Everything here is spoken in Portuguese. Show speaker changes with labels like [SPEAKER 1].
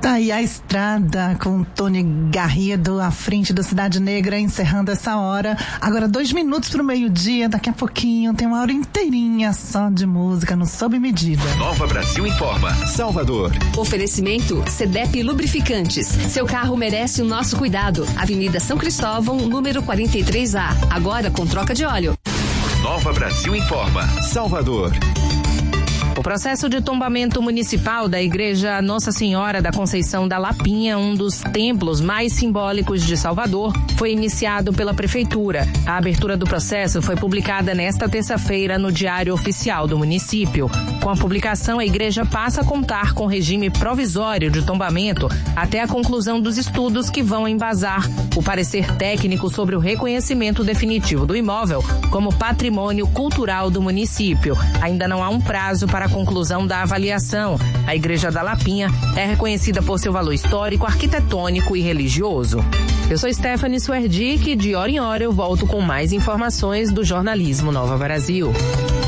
[SPEAKER 1] Tá aí a estrada com Tony Garrido à frente da Cidade Negra, encerrando essa hora. Agora 2 minutos pro meio-dia, daqui a pouquinho tem uma hora inteirinha só de música no Sob Medida.
[SPEAKER 2] Nova Brasil Informa, Salvador.
[SPEAKER 3] Oferecimento CDEP Lubrificantes. Seu carro merece o nosso cuidado. Avenida São Cristóvão, número 43A. Agora com troca de óleo.
[SPEAKER 2] Nova Brasil Informa, Salvador.
[SPEAKER 4] O processo de tombamento municipal da Igreja Nossa Senhora da Conceição da Lapinha, um dos templos mais simbólicos de Salvador, foi iniciado pela Prefeitura. A abertura do processo foi publicada nesta terça-feira no Diário Oficial do município. Com a publicação, a igreja passa a contar com regime provisório de tombamento até a conclusão dos estudos que vão embasar o parecer técnico sobre o reconhecimento definitivo do imóvel como patrimônio cultural do município. Ainda não há um prazo para a conclusão da avaliação. A Igreja da Lapinha é reconhecida por seu valor histórico, arquitetônico e religioso. Eu sou Stephanie Suerdick e de hora em hora eu volto com mais informações do jornalismo Nova Brasil.